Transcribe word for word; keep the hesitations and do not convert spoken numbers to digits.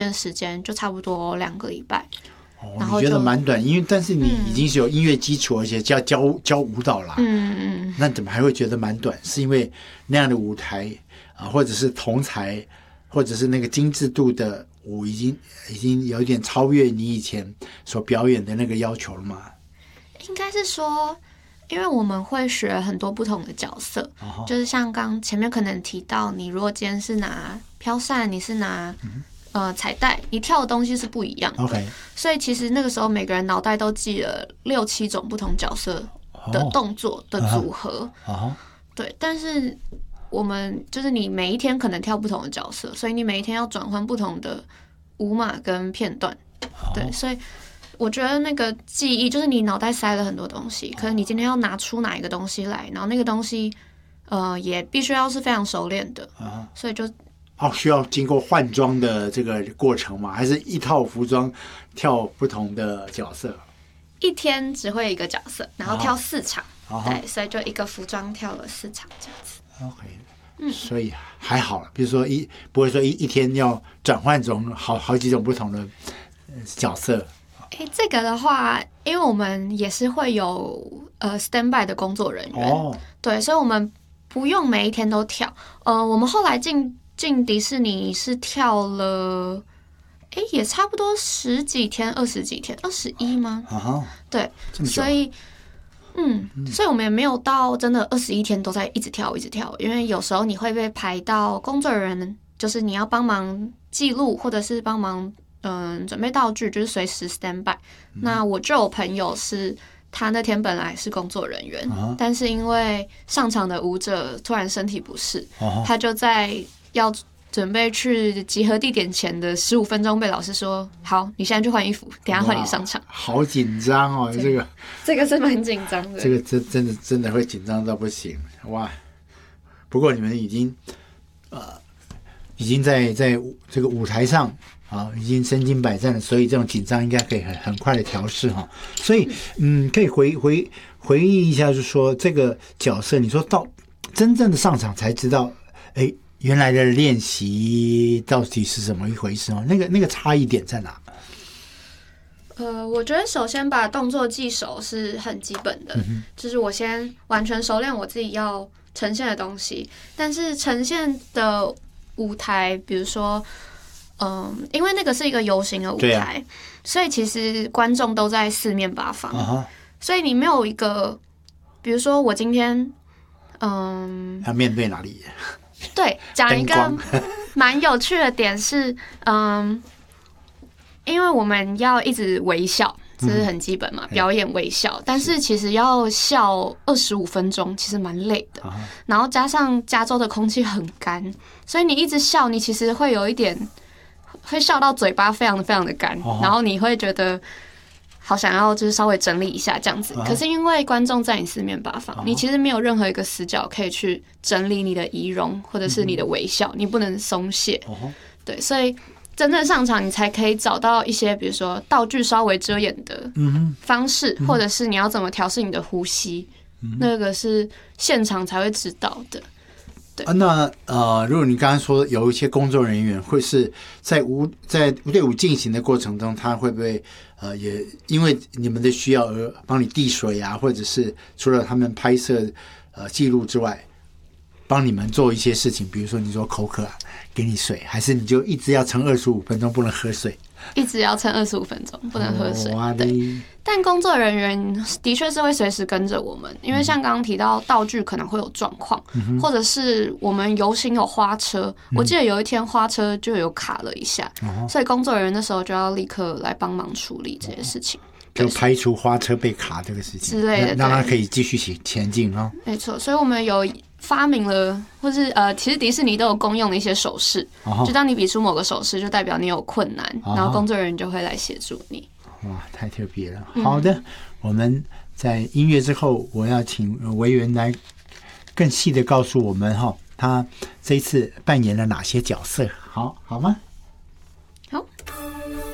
的时间就差不多两个礼拜。 哦， 然后你觉得蛮短，因为但是你已经是有音乐基础，嗯、而且教教教舞蹈啦， 嗯嗯， 那怎么还会觉得蛮短？是因为那样的舞台啊，或者是同台，或者是那个精致度的舞，已经已经有一点超越你以前所表演的那个要求了吗？ 应该是说，因为我们会学很多不同的角色，哦、就是像刚前面可能提到，你如果今天是拿飘扇，你是拿。嗯呃，彩带，你跳的东西是不一样的 ，okay. 所以其实那个时候每个人脑袋都记了六七种不同角色的动作的组合， uh-huh. Uh-huh. 对。但是我们就是你每一天可能跳不同的角色，所以你每一天要转换不同的舞码跟片段， uh-huh. 对。所以我觉得那个记忆就是你脑袋塞了很多东西，可是你今天要拿出哪一个东西来，然后那个东西呃也必须要是非常熟练的， uh-huh. 所以就。 哦，需要经过换装的这个过程吗？还是一套服装跳不同的角色？ 一天只会一个角色，然后跳四场， 哦、 对，所以就一个服装跳了四场这样子。 OK， 嗯，所以还好了。比如说一不会说一一天要转换种好好几种不同的角色。 哎，这个的话，因为我们也是会有呃 standby 的工作人员，哦，对，所以我们不用每一天都跳。呃，我们后来进。进迪士尼是跳了，哎，也差不多十几天、二十几天，二十一吗？ 啊， 对，所以，嗯，所以我们也没有到真的二十一天都在一直跳、一直跳，因为有时候你会被排到工作人员，就是你要帮忙记录，或者是帮忙嗯准备道具，就是随时 stand by。嗯、那我就有朋友是。他那天本来是工作人员， uh-huh. 但是因为上场的舞者突然身体不适， uh-huh. 他就在要准备去集合地点前的十五分钟被老师说：“好，你现在去换衣服，等一下换你上场。” 好紧张哦，这个这个是蛮紧张的， 这个真真的真的会紧张到不行哇！不过你们已经呃已经在在这个舞台上。啊，已经身经百战了，所以这种紧张应该可以很很快的调试哈。所以，嗯，可以回回回忆一下，就是说这个角色，你说到真正的上场才知道，哎，原来的练习到底是怎么一回事哦？那个那个差异点在哪？ 呃，我觉得首先把动作记熟是很基本的，嗯、就是我先完全熟练我自己要呈现的东西，但是呈现的舞台，比如说。嗯，因为那个是一个游行的舞台，啊、所以其实观众都在四面八方， uh-huh. 所以你没有一个，比如说我今天，嗯， 要面对哪里？ 对，讲一个蛮有趣的点是，嗯，因为我们要一直微笑，这是很基本嘛，嗯、表演微笑，但是其实要笑二十五分钟，其实蛮累的。Uh-huh. 然后加上加州的空气很干，所以你一直笑，你其实会有一点。会笑到嘴巴非常非常的干， oh. 然后你会觉得好想要就是稍微整理一下这样子。Oh. 可是因为观众在你四面八方， oh. 你其实没有任何一个死角可以去整理你的仪容或者是你的微笑， mm-hmm. 你不能松懈。Oh. 对，所以真正上场你才可以找到一些比如说道具稍微遮掩的方式， mm-hmm. 或者是你要怎么调试你的呼吸， mm-hmm. 那个是现场才会知道的。 啊，那呃，如果你刚刚说有一些工作人员会是在舞在队伍进行的过程中，他会不会呃也因为你们的需要而帮你递水啊，或者是除了他们拍摄呃记录之外，帮你们做一些事情，比如说你说口渴、啊，给你水，还是你就一直要撑二十五分钟不能喝水？ 一直要撑二十五分钟不能喝水。哦、对，但工作人员的确是会随时跟着我们，因为像刚刚提到道具可能会有状况、嗯，或者是我们游行有花车、嗯，我记得有一天花车就有卡了一下，嗯、所以工作人员那时候就要立刻来帮忙处理这些事情。 就排除花车被卡这个事情之类的， 让它可以继续前进啊。 没错，所以我们有发明了，或是呃，其实迪士尼都有公用的一些手势，哦、就当你比出某个手势，就代表你有困难，哦、然后工作人员就会来协助你。 哇，太特别了！好的，嗯、我们在音乐之后，我要请维园来更细的告诉我们哈，他这一次扮演了哪些角色？好，好吗？